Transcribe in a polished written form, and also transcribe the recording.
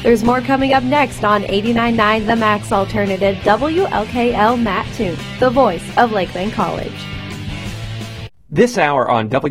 There's more coming up next on 89.9 The Max Alternative, WLKL Mattoon, the voice of Lakeland College. This hour on